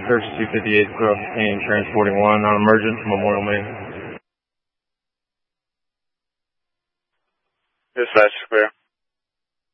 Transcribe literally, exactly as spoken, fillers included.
Search two fifty-eight across and transporting one non-emergent to Memorial Main. Dispatch, clear.